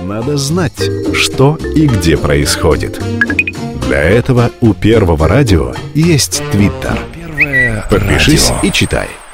надо знать, что и где происходит. Для этого у Первого радио есть Твиттер. Подпишись и читай.